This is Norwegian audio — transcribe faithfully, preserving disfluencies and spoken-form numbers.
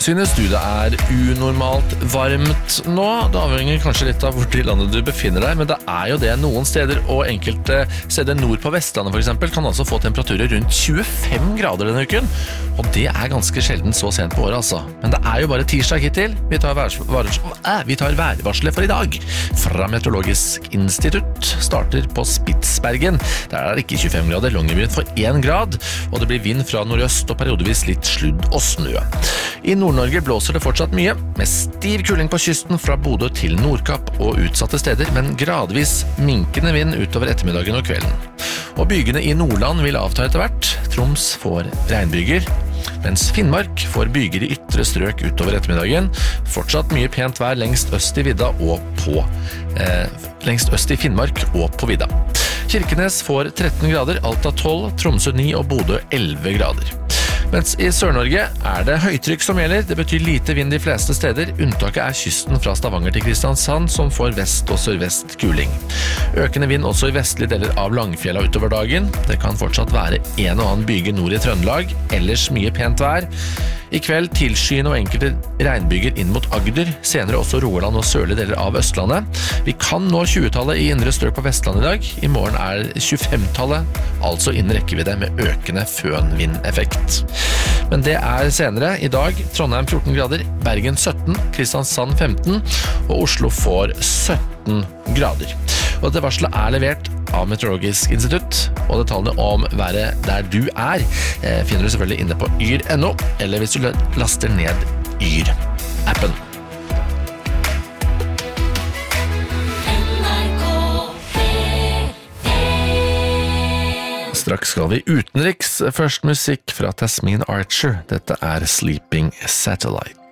Synes du det er unormalt varmt nå? Det avhenger kanskje litt av hvor til landet du befinner deg, men det er jo det noen steder, og enkelte steder nord på Vestlandet for eksempel, kan altså få temperaturer rundt tjuefem grader denne uken, og det er ganske sjelden så sent på året altså. Men det er jo bare tirsdag hittil. Vi tar, værs, vars, äh, vi tar værvarslet for i dag. Fra Meteorologisk institutt starter på Spitsbergen. Der er det ikke tjuefem grader, Longyearbyen for én grad, og det blir vind fra nordøst og periodevis litt sludd og snø. I Nord-Norge blåser det fortsatt mye, med stiv kuling på kysten fra Bodø til Nordkapp og utsatte steder, men gradvis minkende vind utover ettermiddagen og kvelden. Og bygene i Nordland vil avta etter hvert. Troms får regnbyger, mens Finnmark får byger i ytre strøk utover ettermiddagen. Fortsatt mye pent vær lengst øst i vidda og på eh, lengst øst i Finnmark og på vidda. Kirkenes får tretten grader, Alta tolv, Tromsø ni og Bodø elleve grader. Mens i Sør-Norge er det høytrykk som gjelder. Det betyr lite vind de fleste steder. Unntaket er kysten fra Stavanger til Kristiansand, som får vest og sørvest kuling. Økende vind også i vestlige deler av Langfjella utover dagen. Det kan fortsatt være en og annen byge nord i Trøndelag, ellers mye pent vær. I kveld tilskyende og enkelte regnbyger inn mot Agder, senere også Rogaland og sørlige deler av Østlandet. Vi kan nå tjuetallet i indre strøk på Vestlandet i dag. I morgen er tjuefemtallet, altså innen rekkevidde med økende fønvindeffekt. Men det er senere. I dag Trondheim fjorten grader, Bergen sytten, Kristiansand femten og Oslo får sytten grader. Og dette varslet er levert av Meteorologisk institutt, og detaljene om været der du er eh, finner du selvfølgelig inne på yr punktum no, eller hvis du laster ned Yr-appen. Straks skal vi utenriks. Først musikk fra Tasmin Archer. Dette er Sleeping Satellite.